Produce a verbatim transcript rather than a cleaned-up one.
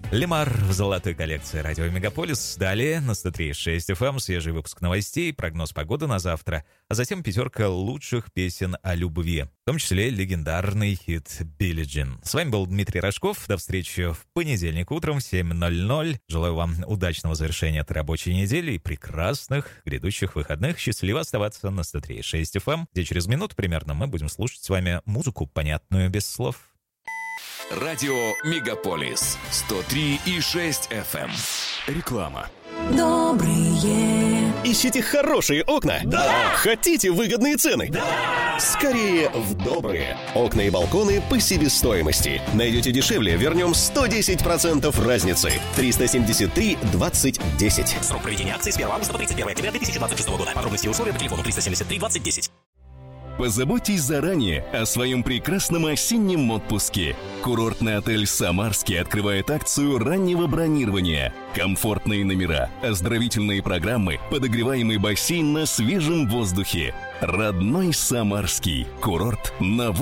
Лемар в золотой коллекции радио Мегаполис. Далее на сто три и шесть эф эм свежий выпуск новостей, прогноз погоды на завтра, а затем пятерка лучших песен о любви, в том числе легендарный хит «Билли Джин». С вами был Дмитрий Рожков. До встречи в понедельник утром в семь ноль ноль. Желаю вам удачного завершения этой рабочей недели и прекрасных грядущих выходных. Счастливо оставаться на сто три и шесть эф эм, где через минуту примерно мы будем слушать с вами музыку, понятную без слов. Радио Мегаполис сто три и шесть эф эм. Реклама. Добрые. Ищите хорошие окна? Да! Хотите выгодные цены? Да! Скорее в добрые. Окна и балконы по себестоимости. Найдете дешевле, вернем сто десять процентов разницы. триста семьдесят три двадцать десять. Срок проведения акции с первого августа по тридцать первое октября две тысячи двадцать шестого года. Подробности и условия по телефону триста семьдесят три двадцать десять. Позаботьтесь заранее о своем прекрасном осеннем отпуске. Курортный отель «Самарский» открывает акцию раннего бронирования. Комфортные номера, оздоровительные программы, подогреваемый бассейн на свежем воздухе. Родной Самарский. Курорт на